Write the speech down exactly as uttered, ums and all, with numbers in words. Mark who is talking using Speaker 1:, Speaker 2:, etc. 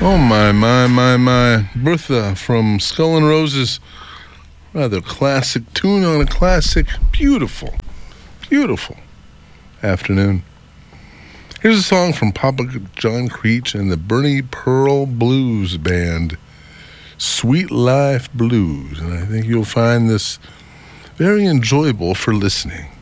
Speaker 1: Oh, my, my, my, my. Bertha from Skull and Roses. Rather classic tune on a classic, beautiful, beautiful afternoon. Here's a song from Papa John Creech and the Bernie Pearl Blues Band, Sweet Life Blues. And I think you'll find this very enjoyable for listening.